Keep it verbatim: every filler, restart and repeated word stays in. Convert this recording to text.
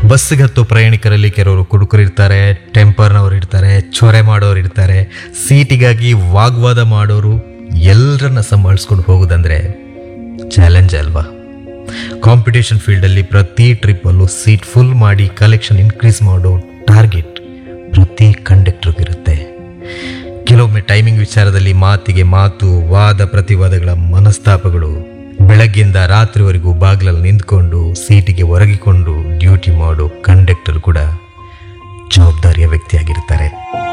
ಬಸ್ಸಿಗೆ ಹತ್ತೋ ಪ್ರಯಾಣಿಕರಲ್ಲಿ ಕೆಲವರು ಕುಡುಕರು ಇರ್ತಾರೆ, ಟೆಂಪರ್ನವ್ರು ಇರ್ತಾರೆ, ಚೊರೆ ಮಾಡೋರು ಇರ್ತಾರೆ, ಸೀಟಿಗಾಗಿ ವಾಗ್ವಾದ ಮಾಡೋರು. ಎಲ್ಲರನ್ನ ಸಂಭಾಳಿಸ್ಕೊಂಡು ಹೋಗೋದಂದ್ರೆ ಚಾಲೆಂಜ್ ಅಲ್ವಾ? ಕಾಂಪಿಟೇಷನ್ ಫೀಲ್ಡಲ್ಲಿ ಪ್ರತಿ ಟ್ರಿಪ್ಪಲ್ಲೂ ಸೀಟ್ ಫುಲ್ ಮಾಡಿ ಕಲೆಕ್ಷನ್ ಇನ್ಕ್ರೀಸ್ ಮಾಡೋ ಟಾರ್ಗೆಟ್ ಪ್ರತಿ ಕಂಡಕ್ಟರ್ಗಿರುತ್ತೆ. ಕೆಲವೊಮ್ಮೆ ಟೈಮಿಂಗ್ ವಿಚಾರದಲ್ಲಿ ಮಾತಿಗೆ ಮಾತು, ವಾದ ಪ್ರತಿವಾದಗಳ ಮನಸ್ತಾಪಗಳು. ಬೆಳಗ್ಗಿಂದ ರಾತ್ರಿವರೆಗೂ ಬಾಗಿಲಲ್ಲಿ ನಿಂತ್ಕೊಂಡು ಸೀಟಿಗೆ ಒರಗಿಕೊಂಡು ಡ್ಯೂಟಿ ಮಾಡೋ ಕಂಡಕ್ಟರ್ ಕೂಡ ಜವಾಬ್ದಾರಿಯ ವ್ಯಕ್ತಿಯಾಗಿರ್ತಾರೆ.